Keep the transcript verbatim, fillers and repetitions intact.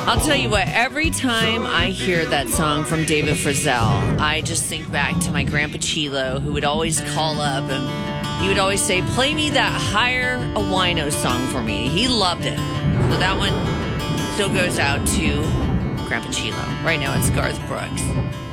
I'll tell you what, every time I hear that song from David Frizzell, I just think back to my grandpa Chilo, who would always call up and he would always say, play me that Hire a Wino song for me. He loved it. So that one still goes out to Grandpa Chilo. Right now it's Garth Brooks.